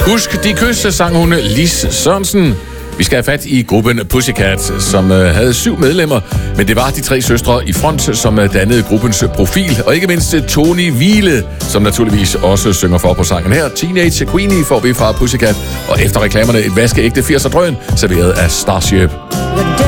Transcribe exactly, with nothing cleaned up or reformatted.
Husk de kys, sang hun Lis Sørensen. Vi skal have fat i gruppen Pussycat, som øh, havde syv medlemmer, men det var de tre søstre i front, som øh, dannede gruppens profil, og ikke mindst Tony Wiele, som naturligvis også synger for på sangen her. Teenage Queenie får vi fra Pussycat, og efter reklamerne et vaskeægte firser drøn, serveret af Starship.